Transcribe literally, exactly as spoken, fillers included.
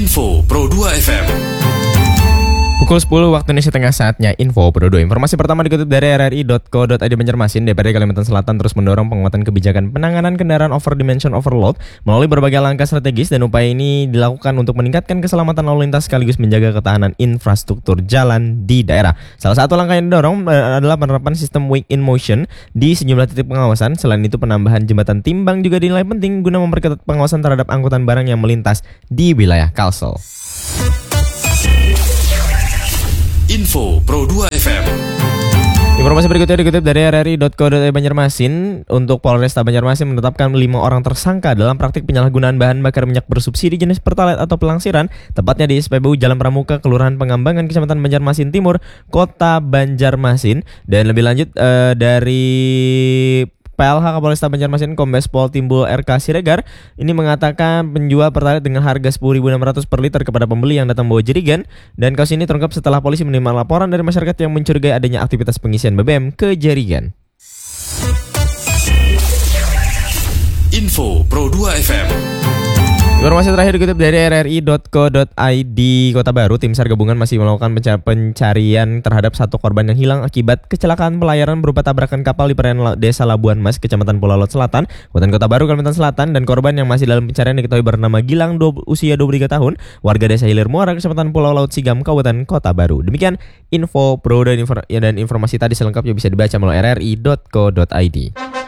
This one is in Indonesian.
Info Pro dua F M. Pukul sepuluh waktu Indonesia Tengah, saatnya Info Pro dua. Informasi pertama dikutip dari r r i dot co dot i d. Banjarmasin. D P R D Kalimantan Selatan terus mendorong penguatan kebijakan penanganan kendaraan over dimension overload melalui berbagai langkah strategis, dan upaya ini dilakukan untuk meningkatkan keselamatan lalu lintas sekaligus menjaga ketahanan infrastruktur jalan di daerah. Salah satu langkah yang didorong adalah penerapan sistem wake in motion di sejumlah titik pengawasan. Selain itu, penambahan jembatan timbang juga dinilai penting guna memperketat pengawasan terhadap angkutan barang yang melintas di wilayah Kalsel. Info Pro dua F M. Informasi berikutnya dikutip dari r r i dot co dot i d. Banjarmasin. Untuk Polresta Banjarmasin menetapkan lima orang tersangka dalam praktik penyalahgunaan bahan bakar minyak bersubsidi jenis Pertalite atau pelangsiran, tepatnya di S P B U Jalan Pramuka, Kelurahan Pengambangan, Kecamatan Banjarmasin Timur, Kota Banjarmasin. Dan lebih lanjut eh, dari P L H Kapolresta Banjarmasin, Kombes Pol Timbul R K Siregar ini mengatakan penjual Pertalite dengan harga sepuluh ribu enam ratus per liter kepada pembeli yang datang bawa jerigen, dan kasus ini terungkap setelah polisi menerima laporan dari masyarakat yang mencurigai adanya aktivitas pengisian B B M ke jerigen. Info Pro dua F M. Informasi terakhir dikutip dari r r i dot co dot i d. Kota Baru, tim SAR gabungan masih melakukan penca- pencarian terhadap satu korban yang hilang akibat kecelakaan pelayaran berupa tabrakan kapal di perairan Desa Labuan Mas, Kecamatan Pulau Laut Selatan, Kabupaten Kota Baru, Kalimantan Selatan. Dan korban yang masih dalam pencarian diketahui bernama Gilang, do- usia dua puluh tiga tahun, warga Desa Hilir Muara, Kecamatan Pulau Laut Sigam, Kabupaten Kota Baru. Demikian info pro dan, infor- dan informasi tadi selengkapnya bisa dibaca melalui r r i dot co dot i d.